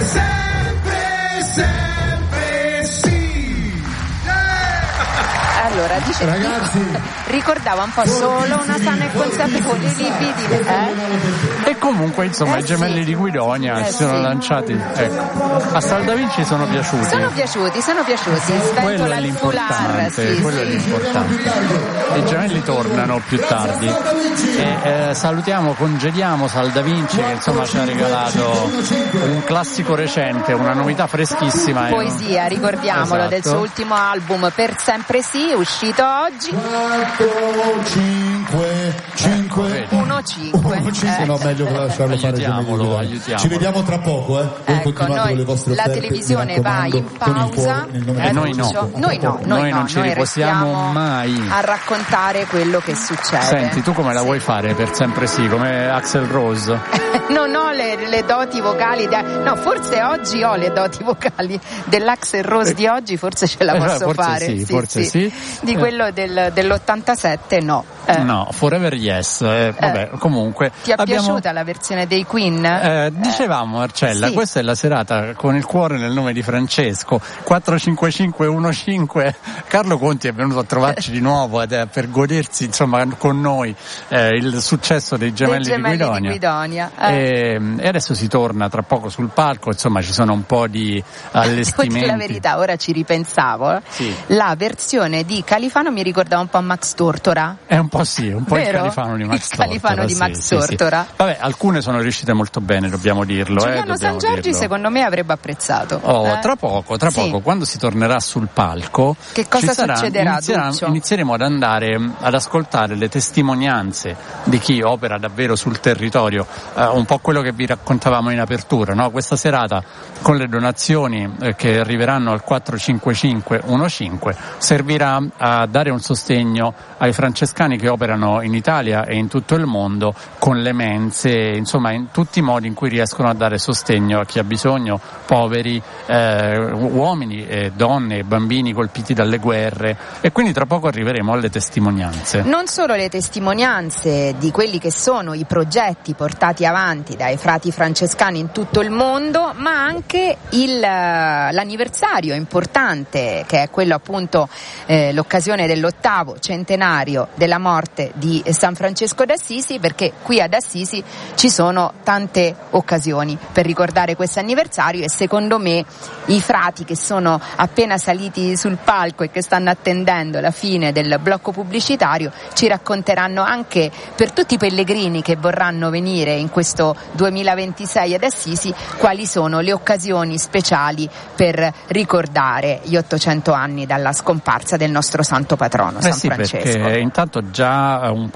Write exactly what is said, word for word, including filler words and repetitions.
sempre, sempre sì. Allora, dice, ragazzi, ricordava un po' solo una sana e consapevole libidine, eh? E comunque insomma Eh i gemelli sì. di Guidonia Eh si sono sì. lanciati, ecco, a Saldavinci sono piaciuti. Sono piaciuti, sono piaciuti. Quello è Sventola il foulard, l'importante, sì, quello è sì. l'importante. I gemelli tornano più tardi e eh, salutiamo, congediamo Saldavinci che insomma ci ha regalato un classico recente, una novità freschissima. Poesia, ricordiamolo, Esatto. del suo ultimo album Per sempre sì, uscito oggi. quattro, cinque, cinque, uno cinque. uno cinque, no, meglio che lasciarlo fare. Aiutiamolo, aiutiamolo. Ci vediamo tra poco, eh. Voi Ecco, continuate noi- con le vostre la offerte, televisione mi va raccomando, in con il pausa. cuore, nel nome E di noi no. Dio. Noi no, noi, Noi no, non ci noi riposiamo restiamo mai. a raccontare quello che succede. Senti, tu come la Sì. vuoi fare per sempre sì, come Axl Rose? Non ho le, le doti vocali, da, no, forse oggi ho le doti vocali dell'Axl Rose di oggi, forse ce la Eh, posso forse fare. sì, forse sì. Di Eh. quello del, dell'ottantasette no. Eh. No, Forever Yes, eh, vabbè, comunque. Ti è abbiamo, piaciuta la versione dei Queen? eh, dicevamo Marcella, sì. questa è la serata con il cuore nel nome di Francesco, quattro cinque cinque uno cinque, Carlo Conti è venuto a trovarci di nuovo ed è per godersi insomma con noi eh, il successo dei gemelli, Dei gemelli di Guidonia, di Guidonia, eh. E, e adesso si torna tra poco sul palco, insomma ci sono un po' di Devo allestimenti. dire la verità, ora ci ripensavo, eh. Sì. La versione di Califano mi ricordava un po' Max Tortora. È un po' sì, un po' Vero? il Califano di Max Il Califano Tortora, di sì, Max sì, sì. Tortora. Vabbè, alcune sono riuscite molto bene, dobbiamo dirlo. eh, Giuliano dobbiamo San Giorgi dirlo. secondo me avrebbe apprezzato. Oh, eh? tra poco, tra Sì. poco, quando si tornerà sul palco, Che cosa ci sarà- succederà, inizierà- Duccio? inizieremo ad andare mh, ad ascoltare le testimonianze di chi opera davvero sul territorio, eh, un po' quello che vi raccontavamo in apertura, no? Questa serata con le donazioni eh, che arriveranno al quattro cinque cinque uno cinque servirà a dare un sostegno ai francescani che operano in Italia e in tutto il mondo con le mense, insomma in tutti i modi in cui riescono a dare sostegno a chi ha bisogno, poveri, eh, uomini, e donne, e bambini colpiti dalle guerre, e quindi tra poco arriveremo alle testimonianze. Non solo le testimonianze di quelli che sono i progetti portati avanti dai frati francescani in tutto il mondo, ma anche il, l'anniversario importante, che è quello appunto eh, l'occasione dell'ottavo centenario della morte di San Francesco d'Assisi, perché qui ad Assisi ci sono tante occasioni per ricordare questo anniversario, e secondo me i frati che sono appena saliti sul palco e che stanno attendendo la fine del blocco pubblicitario ci racconteranno anche per tutti i pellegrini che vorranno venire in questo duemilaventisei ad Assisi quali sono le occasioni speciali per ricordare gli ottocento anni dalla scomparsa del nostro santo patrono, Eh San sì, Francesco. perché intanto già un